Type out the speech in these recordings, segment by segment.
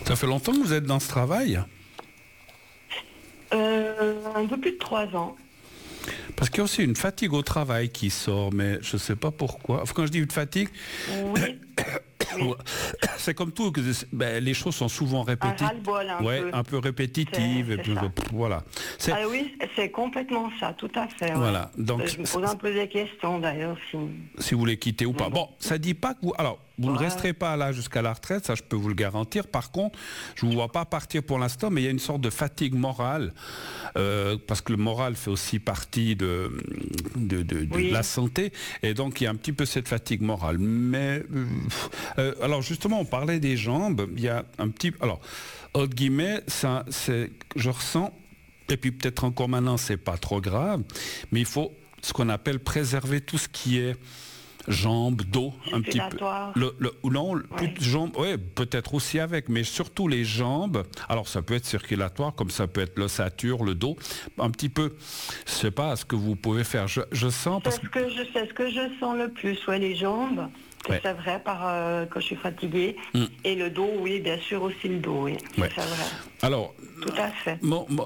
Ça fait longtemps que vous êtes dans ce travail? Un peu plus de 3 ans. Parce qu'il y a aussi une fatigue au travail qui sort, mais je ne sais pas pourquoi. Enfin, quand je dis une fatigue, Oui. Oui. c'est comme tout, que les choses sont souvent répétitives. ras-le-bol Un peu répétitives. Et puis, ça. voilà. Ah oui, c'est complètement ça, tout à fait. Ouais. Voilà. Donc, je me pose un peu des questions d'ailleurs. Si vous voulez quitter ou pas. Bon, ça ne dit pas que vous... Alors, vous ne resterez pas là jusqu'à la retraite, ça je peux vous le garantir. Par contre, je ne vous vois pas partir pour l'instant, mais il y a une sorte de fatigue morale, parce que le moral fait aussi partie de la santé, et donc il y a un petit peu cette fatigue morale. Mais, alors justement, on parlait des jambes, il y a un petit... Alors, entre guillemets, ça, je ressens, et puis peut-être encore maintenant, c'est pas trop grave, mais il faut ce qu'on appelle préserver tout ce qui est jambes, dos, un petit peu. Plus de jambes, oui, peut-être aussi avec, mais surtout les jambes. Alors ça peut être circulatoire, comme ça peut être l'ossature, le dos, un petit peu. Je sais pas ce que vous pouvez faire. Je sens parce que c'est ce que je sens le plus, les jambes. Ouais. C'est vrai, quand je suis fatiguée. Et le dos, oui, bien sûr aussi le dos, oui. Ouais. C'est vrai. Alors, tout à fait.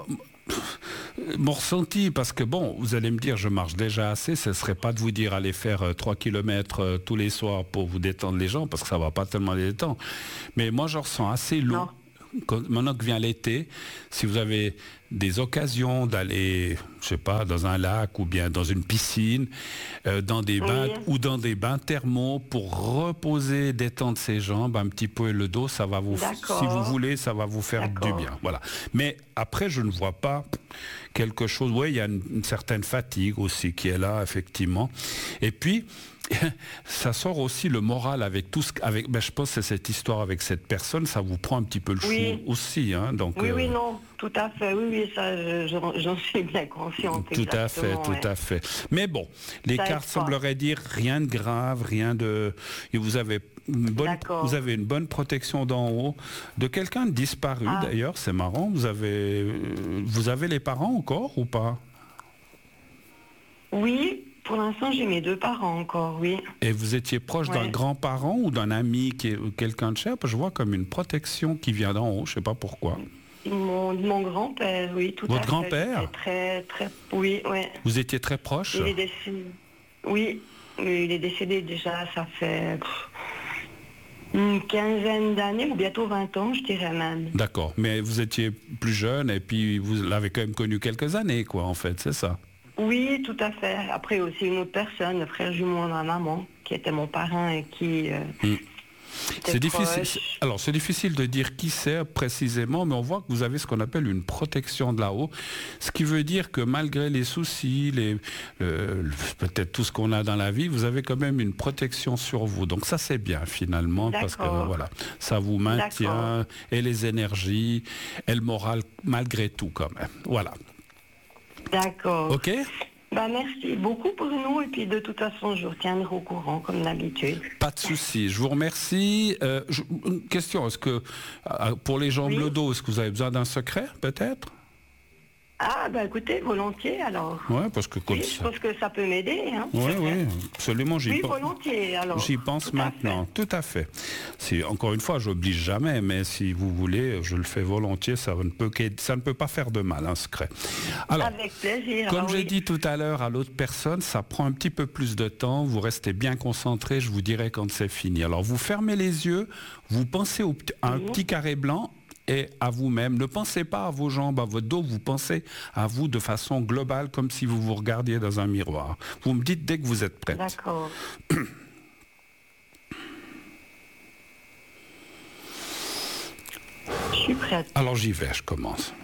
Mon ressenti, parce que bon, vous allez me dire, je marche déjà assez, ce ne serait pas de vous dire allez faire 3 km tous les soirs pour vous détendre les jambes, parce que ça ne va pas tellement les détendre. Mais moi, je ressens assez lourd. Maintenant que vient l'été, si vous avez des occasions d'aller, je sais pas, dans un lac ou bien dans une piscine, dans des bains ou dans des bains thermaux pour reposer, détendre ses jambes un petit peu et le dos, ça va vous, si vous voulez, ça va vous faire du bien. Voilà. Mais après, je ne vois pas quelque chose. Oui, il y a une certaine fatigue aussi qui est là, effectivement. Et puis, ça sort aussi le moral avec tout ce avec je pense que c'est cette histoire avec cette personne, ça vous prend un petit peu le chou aussi, hein, donc oui, non, tout à fait, oui, ça j'en suis bien consciente. Tout à fait. Mais bon, les cartes sembleraient dire rien de grave, rien de... Et vous avez une bonne protection d'en haut de quelqu'un de disparu d'ailleurs, c'est marrant. Vous avez les parents encore ou pas? Oui. Pour l'instant, j'ai mes 2 parents encore, oui. Et vous étiez proche d'un grand-parent ou d'un ami qui est quelqu'un de cher? Je vois comme une protection qui vient d'en haut, je ne sais pas pourquoi. Mon grand-père, oui, tout à fait. Votre grand-père? Très, oui, oui. Vous étiez très proche? Il est décédé. Oui, il est décédé déjà, ça fait une quinzaine d'années, ou bientôt 20 ans, je dirais même. D'accord, mais vous étiez plus jeune et puis vous l'avez quand même connu quelques années, quoi, en fait, c'est ça? Oui, tout à fait. Après aussi une autre personne, le frère jumeau de ma maman, qui était mon parrain et qui... C'est difficile. Alors c'est difficile de dire qui c'est précisément, mais on voit que vous avez ce qu'on appelle une protection de là-haut, ce qui veut dire que malgré les soucis, peut-être tout ce qu'on a dans la vie, vous avez quand même une protection sur vous. Donc ça c'est bien finalement, parce que voilà, ça vous maintient et les énergies et le moral malgré tout quand même. Voilà. D'accord. Ok. Merci beaucoup pour nous et puis de toute façon je vous retiendrai au courant comme d'habitude. Pas de souci, je vous remercie. Une question, est-ce que pour les jambes, le dos, est-ce que vous avez besoin d'un secret peut-être? Ah écoutez, volontiers alors. Ouais, parce que comme je pense que ça peut m'aider. Hein, oui, absolument. Volontiers. Alors. J'y pense maintenant, tout à fait. Encore une fois, j'oblige jamais, mais si vous voulez, je le fais volontiers. Ça ne peut pas faire de mal, un secret. Alors, avec plaisir. Comme j'ai dit tout à l'heure à l'autre personne, ça prend un petit peu plus de temps. Vous restez bien concentré. Je vous dirai quand c'est fini. Alors, vous fermez les yeux, vous pensez à un petit carré blanc. Et à vous-même. Ne pensez pas à vos jambes, à votre dos, vous pensez à vous de façon globale, comme si vous vous regardiez dans un miroir. Vous me dites dès que vous êtes prête. D'accord. Je suis prête. Alors j'y vais, je commence.